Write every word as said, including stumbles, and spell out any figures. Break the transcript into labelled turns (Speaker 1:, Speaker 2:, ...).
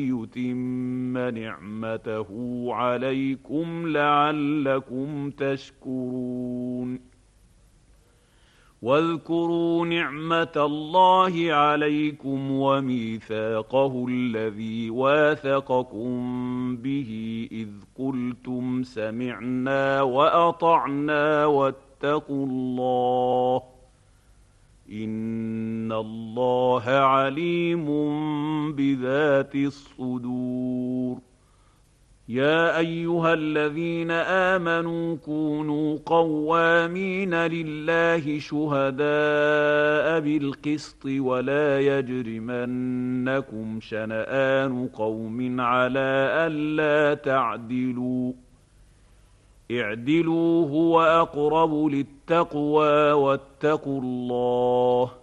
Speaker 1: ليتم نعمته عليكم لعلكم تشكرون. واذكروا نعمة الله عليكم وميثاقه الذي واثقكم به إذ قلتم سمعنا وأطعنا واتقوا الله إن الله عليم بذات الصدور. يا أيها الذين آمنوا كونوا قوامين لله شهداء بالقسط ولا يجرمنكم شنآن قوم على ألا تعدلوا اعدلوا هو أقرب للتقوى واتقوا الله